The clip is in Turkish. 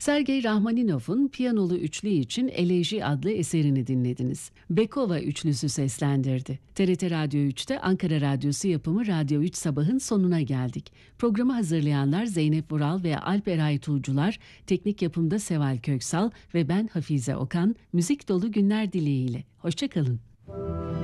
Sergey Rahmaninov'un piyanolu üçlü için Eleji adlı eserini dinlediniz. Bekova üçlüsü seslendirdi. TRT Radyo 3'te Ankara Radyosu yapımı Radyo 3 Sabah'ın sonuna geldik. Programı hazırlayanlar Zeynep Vural ve Alp Eray Tuğcular, teknik yapımda Seval Köksal ve ben Hafize Okan, müzik dolu günler dileğiyle. Hoşça kalın.